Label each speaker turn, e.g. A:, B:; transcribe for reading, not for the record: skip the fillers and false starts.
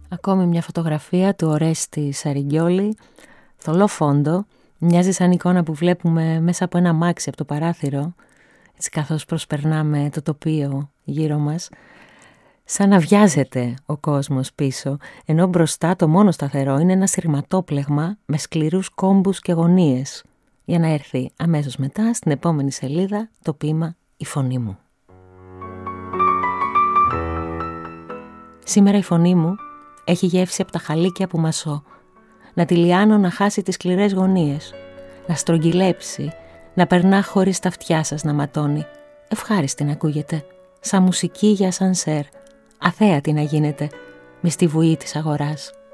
A: Ακόμη μια φωτογραφία του Ορέστη Σαριγκιόλη, θολό φόντο, μοιάζει σαν εικόνα που βλέπουμε μέσα από ένα αμάξι από το παράθυρο, έτσι καθώς προσπερνάμε το τοπίο γύρω μας, σαν να βιάζεται ο κόσμος πίσω, ενώ μπροστά το μόνο σταθερό είναι ένα σειρματόπλεγμα με σκληρούς κόμπους και γωνίες, για να έρθει αμέσως μετά στην επόμενη σελίδα το ποίημα «Η φωνή μου». Σήμερα η φωνή μου έχει γεύση από τα χαλίκια που μασώ, να τη λιάνω να χάσει τις σκληρές γωνίες, να στρογγυλέψει, να περνά χωρίς τα αυτιά σας να ματώνει. Ευχάριστη να ακούγεται, σαν μουσική για σανσέρ, αθέατη να γίνεται, μες στη βουή της αγοράς.